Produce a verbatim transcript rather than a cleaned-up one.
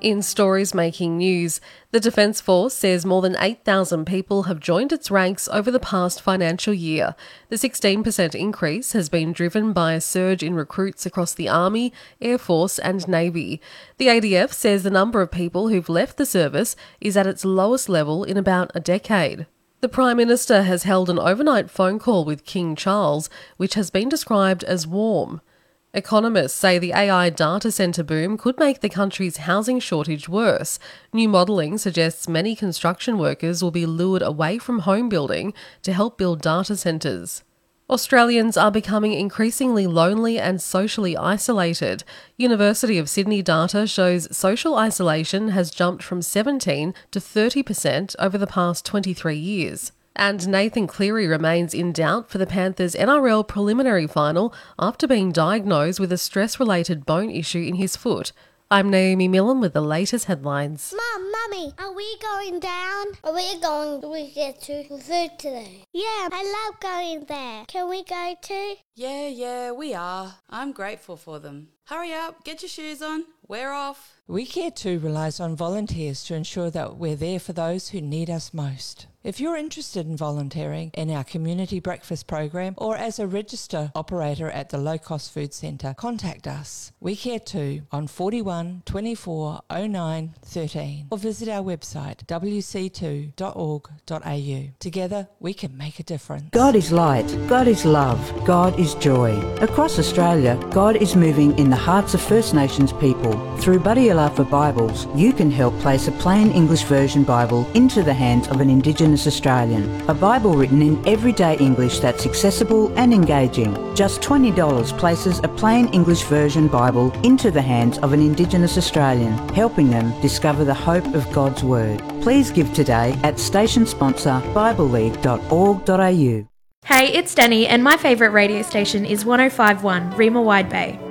In stories making news, the Defence Force says more than eight thousand people have joined its ranks over the past financial year. The sixteen percent increase has been driven by a surge in recruits across the Army, Air Force and Navy. The A D F says the number of people who've left the service is at its lowest level in about a decade. The Prime Minister has held an overnight phone call with King Charles, which has been described as warm. Economists say the A I data centre boom could make the country's housing shortage worse. New modelling suggests many construction workers will be lured away from home building to help build data centres. Australians are becoming increasingly lonely and socially isolated. University of Sydney data shows social isolation has jumped from seventeen to thirty percent over the past twenty-three years. And Nathan Cleary remains in doubt for the Panthers' N R L preliminary final after being diagnosed with a stress-related bone issue in his foot. I'm Naomi Millen with the latest headlines. Mum, Mummy, are we going down? Are we going to we get to food today? Yeah, I love going there. Can we go too? Yeah, yeah, we are. I'm grateful for them. Hurry up, get your shoes on, we're off. We Care Too relies on volunteers to ensure that we're there for those who need us most. If you're interested in volunteering in our community breakfast program or as a register operator at the Low Cost Food Centre, contact us. We Care Too on forty-one, twenty-four, oh nine, thirteen or visit our website w c two dot org dot a u. Together we can make a difference. God is light, God is love, God is joy. Across Australia, God is moving in the hearts of First Nations people. Through Buddy for Bibles, you can help place a plain English version Bible into the hands of an Indigenous Australian. A Bible written in everyday English that's accessible and engaging. Just twenty dollars places a plain English version Bible into the hands of an Indigenous Australian, helping them discover the hope of God's Word. Please give today at station sponsor bible league dot org dot a u. Hey, it's Danny and my favourite radio station is one oh five point one Rima Wide Bay.